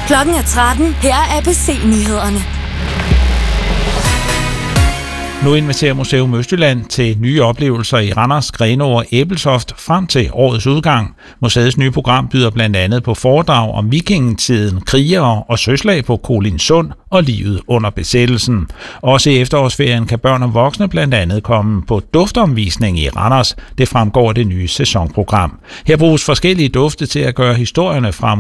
Klokken er 13. Her er ABC-nyhederne. Nu inviterer Museum Østjylland til nye oplevelser i Randers, Grenaa og Ebeltoft frem til årets udgang. Museets nye program byder blandt andet på foredrag om vikingetiden, krigere og søslag på Kolinsund og livet under besættelsen. Også i efterårsferien kan børn og voksne blandt andet komme på duftomvisning i Randers. Det fremgår af det nye sæsonprogram. Her bruges forskellige dufte til at gøre historierne fra